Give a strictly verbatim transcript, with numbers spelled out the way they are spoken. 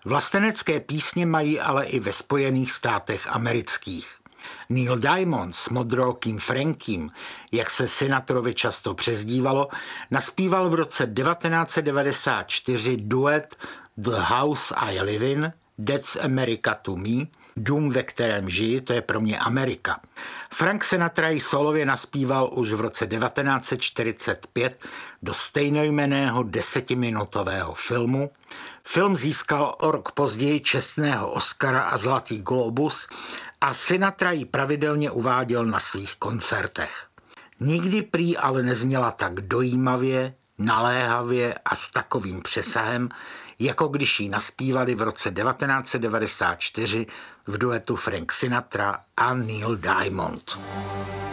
Vlastenecké písně mají ale i ve Spojených státech amerických. Neil Diamond s modrookým Frankiem, jak se Sinatrovi často přezdívalo, naspíval v roce devatenáct set devadesát čtyři duet The House I Live In, That's America to Me, Dům, ve kterém žiji, to je pro mě Amerika. Frank Sinatra ji solově naspíval už v roce devatenáct set čtyřicet pět do stejnojmenného desetiminutového filmu. Film získal o rok později čestného Oscara a Zlatý glóbus a Sinatra ji pravidelně uváděl na svých koncertech. Nikdy prý ale nezněla tak dojímavě, naléhavě a s takovým přesahem, jako když ji naspívali v roce devatenáct set devadesát čtyři v duetu Frank Sinatra a Neil Diamond.